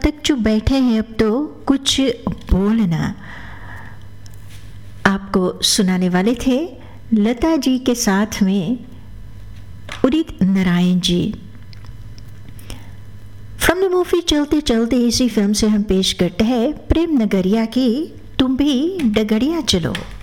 तक जो बैठे हैं अब तो कुछ बोलना। आपको सुनाने वाले थे लता जी के साथ में Udit Narayan ji. From the movie चलते चलते इसी फिल्म से हम पेश करते हैं प्रेम नगरिया की तुम भी डगरिया चलो।